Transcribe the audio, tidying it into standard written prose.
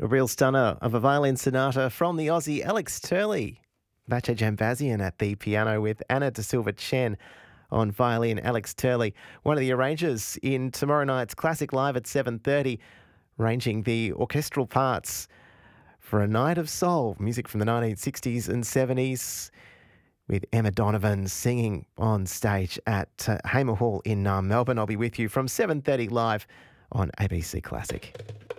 A real stunner of a violin sonata from the Aussie Alex Turley. Vache Jambazian at the piano with Anna De Silva Chen on violin. Alex Turley, one of the arrangers in tomorrow night's Classic Live at 7:30, arranging the orchestral parts for A Night of Soul, music from the 1960s and 70s, with Emma Donovan singing on stage at Hamer Hall in Melbourne. I'll be with you from 7:30 live on ABC Classic.